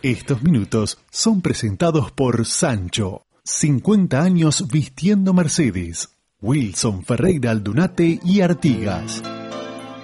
Estos minutos son presentados por Sancho. 50 años vistiendo Mercedes. Wilson Ferreira Aldunate y Artigas.